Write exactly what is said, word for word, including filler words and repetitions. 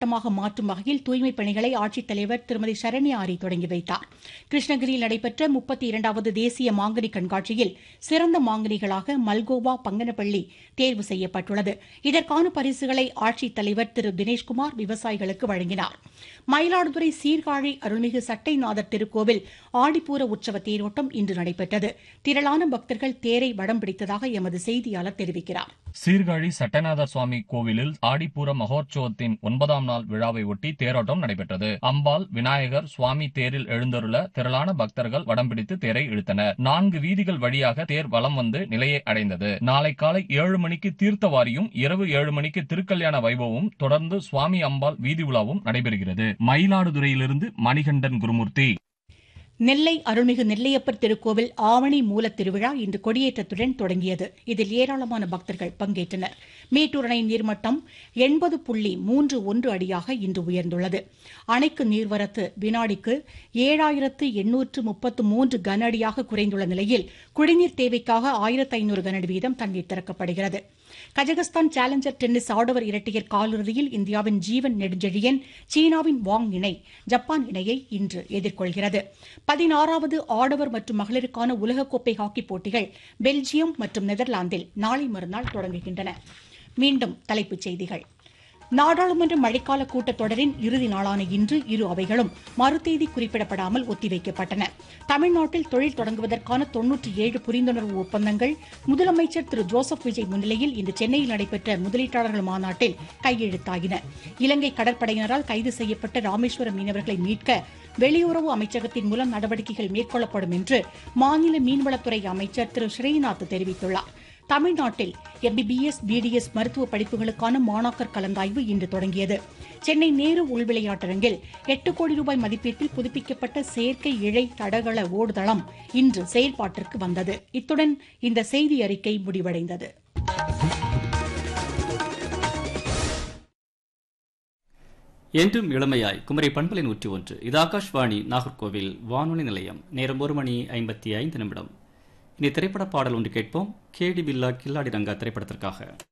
மாவட்டமாக மாற்றும் வகையில் தூய்மைப் பணிகளை ஆட்சித்தலைவர் திருமதி சரண்யா ஆரி தொடங்கி வைத்தார். கிருஷ்ணகிரியில் நடைபெற்ற முப்பத்தி இரண்டாவது தேசிய மாங்கனி கண்காட்சியில் சிறந்த மாங்கனிகளாக மல்கோவா, பங்கனப்பள்ளி தேர்வு செய்யப்பட்டுள்ளது. இதற்கான பரிசுகளை ஆட்சித்தலைவர் திரு தினேஷ்குமார் விவசாயிகளுக்கு வழங்கினார். மயிலாடுதுறை சீர்காழி அருள்மிகு சட்டைநாதர் திருக்கோவில் ஆடிப்பூர உற்சவ தேரோட்டம் இன்று நடைபெற்றது. திரளான பக்தர்கள் தேரை வடம் பிடித்ததாக எமது செய்தியாளர் தெரிவிக்கிறார். சீர்காழி சட்டைநாதர் சுவாமி கோவிலில் ஆடிப்பூர மகோற்சவத்தின் ஒன்பதாம் நாள் விழாவை ஒட்டி தேரோட்டம் நடைபெற்றது. அம்பாள், விநாயகர், சுவாமி தேரில் எழுந்தருள திரளான பக்தர்கள் வடம் பிடித்து தேரை இழுத்தனர். நான்கு வீதிகள் வழியாக தேர் வலம் வந்து நிலையை அடைந்தது. நாளை காலை ஏழு மணிக்கு தீர்த்தவாரியும், இரவு ஏழு மணிக்கு திருக்கல்யாண வைபவமும், தொடர்ந்து சுவாமி அம்பாள் வீதி உலாவும் நடைபெறுகிறது. மயிலாடுதுறையிலிருந்து மணிகண்டன் குருமூர்த்தி. நெல்லை அருள்மிகு நெல்லையப்பர் திருக்கோவில் ஆவணி மூலத் திருவிழா இன்று கொடியேற்றத்துடன் தொடங்கியது. இதில் ஏராளமான பக்தர்கள் பங்கேற்றனர். மேட்டூர் அணை நீர்மட்டம் எண்பது புள்ளி மூன்று ஒன்று அடியாக இன்று உயர்ந்துள்ளது. அணைக்கு நீர்வரத்து வினாடிக்கு ஏழாயிரத்து எண்ணூற்று முப்பத்து மூன்று கன அடியாக குறைந்துள்ள நிலையில் குடிநீர் தேவைக்காக ஆயிரத்து ஐநூறு கன அடி வீதம் தண்ணீர் திறக்கப்படுகிறது. கஜகஸ்தான் சேலஞ்சர் டென்னிஸ் ஆடவர் இரட்டையர் காலிறுதியில் இந்தியாவின் ஜீவன் நெடுஞ்செழியன், சீனாவின் வாங் இணை ஜப்பான் இணையை இன்று எதிர்கொள்கிறது. பதினாறாவது ஆடவர் மற்றும் மகளிருக்கான உலகக்கோப்பை ஹாக்கி போட்டிகள் பெல்ஜியம் மற்றும் நெதர்லாந்தில் நாளை மறுநாள் தொடங்குகின்றன. மீண்டும் தலைப்புச் செய்திகள். நாடாளுமன்ற மழைக்கால கூட்டத்தொடரின் இறுதி நாளான இன்று இரு அவைகளும் மறுதேதி குறிப்பிடப்படாமல் ஒத்திவைக்கப்பட்டன. தமிழ்நாட்டில் தொழில் தொடங்குவதற்கான தொன்னூற்றி ஏழு புரிந்துணர்வு ஒப்பந்தங்கள் முதலமைச்சர் திரு ஜோசப் விஜய் முன்னிலையில் இன்று சென்னையில் நடைபெற்ற முதலீட்டாளர்கள் மாநாட்டில் கையெழுத்தாகின. இலங்கை கடற்படையினரால் கைது செய்யப்பட்ட ராமேஸ்வரம் மீனவர்களை மீட்க வெளியுறவு அமைச்சகத்தின் மூலம் நடவடிக்கைகள் மேற்கொள்ளப்படும் என்று மாநில மீன்வளத்துறை அமைச்சர் திரு ஸ்ரீநாத் தெரிவித்துள்ளார். தமிழ்நாட்டில் எம்பிபிஎஸ், பிடிஎஸ் மருத்துவ படிப்புகளுக்கான மாணாக்கர் கலந்தாய்வு இன்று தொடங்கியது. சென்னை நேரு உள்விளையாட்டரங்கில் எட்டு கோடி ரூபாய் மதிப்பீட்டில் புதுப்பிக்கப்பட்ட செயற்கை இழை தடகள ஓடுதளம் இன்று செயல்பாட்டிற்கு வந்தது. இத்துடன் இந்த செய்தி அறிக்கை முடிவடைந்தது. என்றும் இளமையாய் குமரி பண்பலை நூற்றி ஒன்று. இது ஆகாஷ்வாணி நாகர்கோவில் வானொலி நிலையம். நேரம் ஒரு மணி ஐம்பத்தி ஐந்து நிமிடம். இனி திரைப்பட பாடல் ஒன்று கேட்போம். கேடி பில்லா கில்லாடி ரங்கா திரைப்படத்திற்காக.